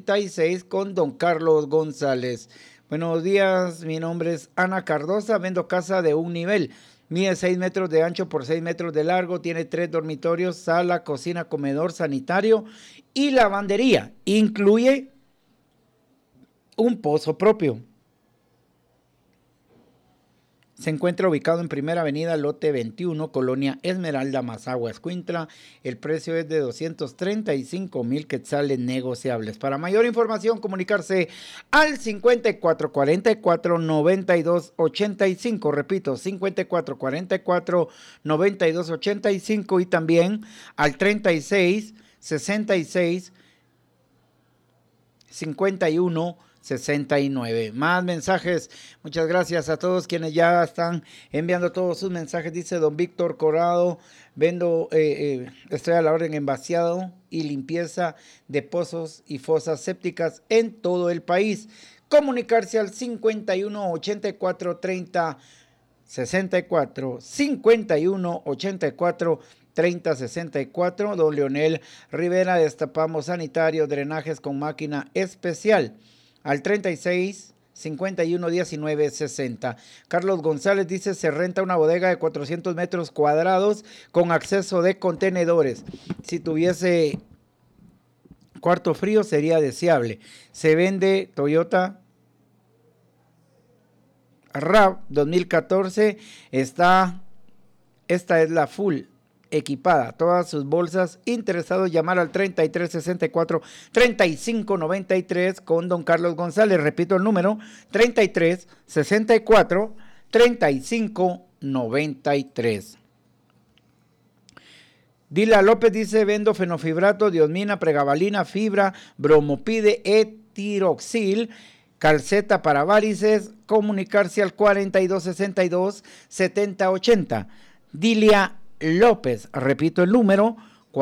36 con don Carlos González. Buenos días, mi nombre es Ana Cardosa, vendo casa de un nivel. Mide 6 metros de ancho por 6 metros de largo, tiene 3 dormitorios, sala, cocina, comedor, sanitario y lavandería. Incluye un pozo propio. Se encuentra ubicado en Primera Avenida, lote 21, Colonia Esmeralda, Mazahua, Escuintla. El precio es de 235,000 quetzales negociables. Para mayor información, comunicarse al 5444-9285. Repito, 5444-9285 y también al 3666-5169. Más mensajes. Muchas gracias a todos quienes ya están enviando todos sus mensajes. Dice don Víctor Corrado, estoy a la orden en vaciado y limpieza de pozos y fosas sépticas en todo el país. Comunicarse al 51843064, 51843064. Don Leonel Rivera, destapamos sanitarios, drenajes con máquina especial. Al 36-51-19-60. Carlos González dice, se renta una bodega de 400 metros cuadrados con acceso de contenedores. Si tuviese cuarto frío sería deseable. Se vende Toyota RAV 2014. Esta es la full equipada, todas sus bolsas. Interesados, llamar al 3364-3593 con don Carlos González. Repito el número, 3364-3593. Dila López dice, vendo fenofibrato, diosmina, pregabalina, fibra, bromopide, etiroxil, calceta para varices. Comunicarse al 4262-7080. Dilia López, repito el número,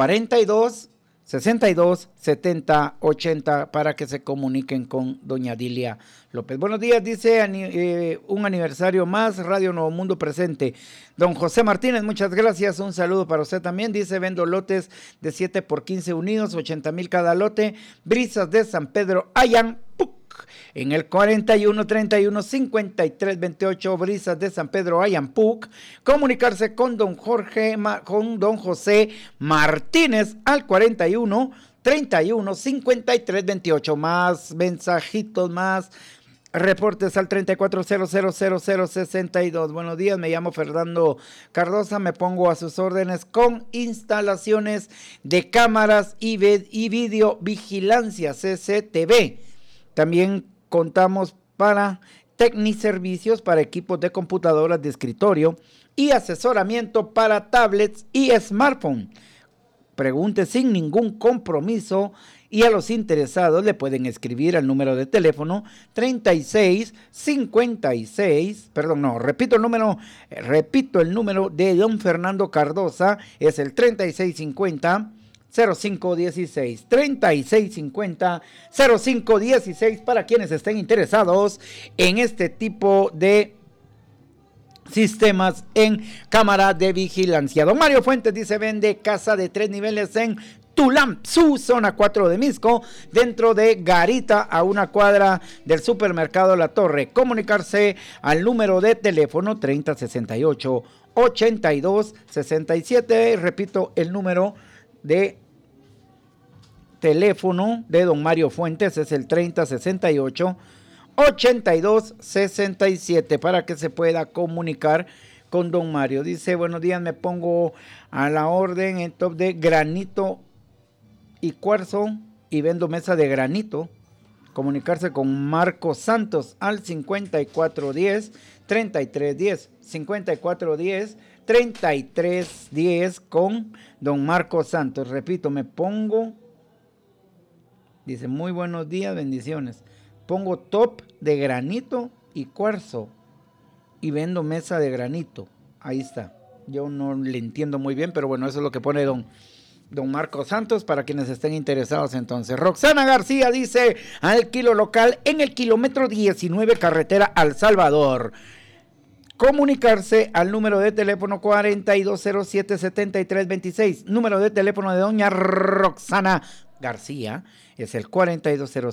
4262-7080 para que se comuniquen con doña Dilia López. Buenos días, dice, un aniversario más, Radio Nuevo Mundo presente. Don José Martínez, muchas gracias, un saludo para usted también. Dice, vendo lotes de 7 por 15 unidos, 80,000 cada lote, Brisas de San Pedro, Ayán, en el 4131-5328, Brisas de San Pedro, Ayampuc. Comunicarse con don José Martínez al 4131-5328. Más mensajitos, más reportes al 34000062. Buenos días, me llamo Fernando Cardosa, me pongo a sus órdenes con instalaciones de cámaras y videovigilancia CCTV. También contamos para Tecniservicios para equipos de computadoras de escritorio y asesoramiento para tablets y smartphone. Pregunte sin ningún compromiso y a los interesados le pueden escribir al número de teléfono repito el número de don Fernando Cardosa, es el 3650-0516, 3650-0516 para quienes estén interesados en este tipo de sistemas en cámara de vigilancia. Don Mario Fuentes dice, vende casa de 3 niveles en Tulamzú, zona 4 de Misco, dentro de Garita, a una cuadra del supermercado La Torre. Comunicarse al número de teléfono 3068-8267. Repito el número de teléfono de don Mario Fuentes, es el 3068-8267 para que se pueda comunicar con don Mario. Dice, buenos días, me pongo a la orden en top de granito y cuarzo y vendo mesa de granito. Comunicarse con Marco Santos al 5410-3310, 5410-3310 con don Marco Santos. Repito, me pongo, dice, muy buenos días, bendiciones. Pongo top de granito y cuarzo y vendo mesa de granito. Ahí está. Yo no le entiendo muy bien, pero bueno, eso es lo que pone don Marco Santos para quienes estén interesados. Entonces, Roxana García dice, al kilo local en el kilómetro 19, carretera al Salvador. Comunicarse al número de teléfono 4207-7326. Número de teléfono de doña Roxana García es el 4207